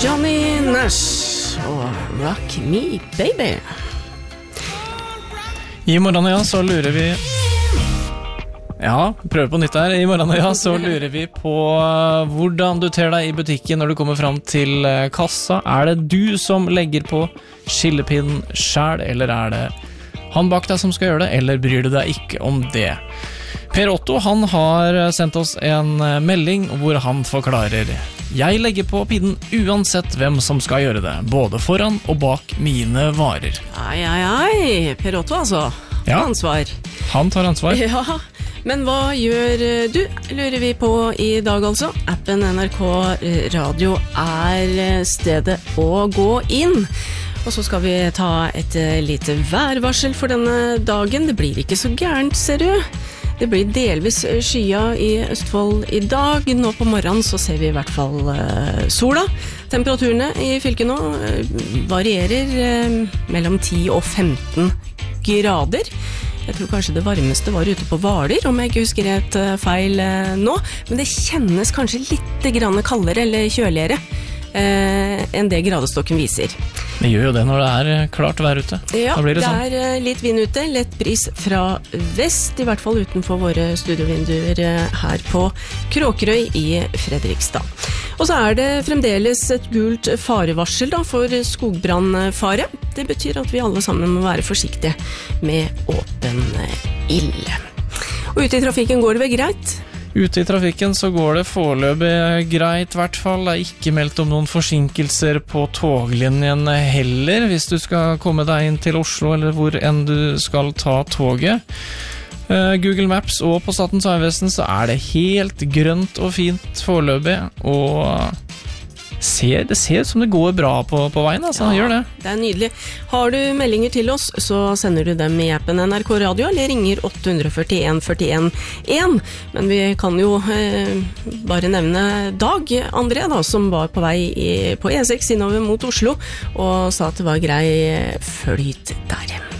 Johnny Nash og Rock Me Baby. I morgen, ja, så lurer vi... Ja, prøv på nytt her. I morgen, ja, så lurer vi på hvordan du ter deg i butikken når du kommer frem til kassa. Er det du som legger på skillepinnen selv, eller er det han bak deg som skal gjøre det, eller bryr du deg ikke om det? Per Otto, han har sendt oss en melding hvor han forklarer: jeg legger på pinnen uansett hvem som skal gjøre det, både foran og bak mine varer. Ai, Per Otto altså. Ja, ansvar. Han tar ansvar. Ja, men hva gjør du, lurer vi på i dag altså. Appen NRK Radio er stedet å gå inn. Og så skal vi ta et lite værvarsel for denne dagen. Det blir ikke så gærent, ser du. Det blir delvis skya i Østfold i dag. Nå på morgenen så ser vi i hvert fall sola. Temperaturene i fylket nå varierer mellom 10 og 15 grader. Jeg tror kanskje det varmeste var ute på Hvaler, om jeg ikke husker helt feil nå. Men det kjennes kanskje litt grann kaldere eller kjøligere enn det gradestokken viser. Det gjør jo det når det er klart vær ute. Ja, da blir det sånn. Det er litt vind ute, lett bris fra vest, i hvert fall utenfor våre studiovinduer her på Kråkerøy i Fredrikstad. Og så er det fremdeles et gult farevarsel da, for skogbrannfare. Det betyr at vi alle sammen må være forsiktige med åpen ild. Og ute i trafikken går det vel greit? Ute i trafikken så går det foreløpig greit, i hvert fall. Det er ikke meldt om noen forsinkelser på toglinjen heller, hvis du skal komme deg inn til Oslo, eller hvor enn du skal ta toget. Google Maps og på Statens vegvesen så er det helt grønt og fint foreløpig, og det ser ut som det går bra på veien, altså. Ja, gjør det. Det er nydelig. Har du meldinger til oss, så sender du dem i appen NRK Radio, eller ringer 841 41 1. Men vi kan jo bare nevne Dag André da, som var på vei på E6 innover mot Oslo, og sa at det var grei flyt der.